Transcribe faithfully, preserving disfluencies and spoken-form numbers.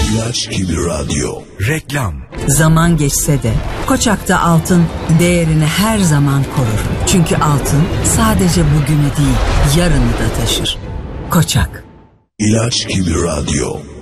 İlaç gibi radyo. Reklam. Zaman geçse de Koçak'ta altın değerini her zaman korur. Çünkü altın sadece bugünü değil, yarını da taşır. Koçak. İlaç gibi radyo.